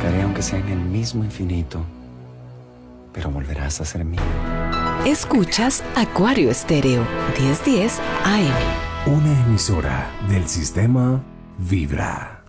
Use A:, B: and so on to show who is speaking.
A: buscaré aunque sea en el mismo infinito, pero volverás a ser mío.
B: Escuchas Acuario Estéreo, 1010 AM.
C: Una emisora del sistema Vibra.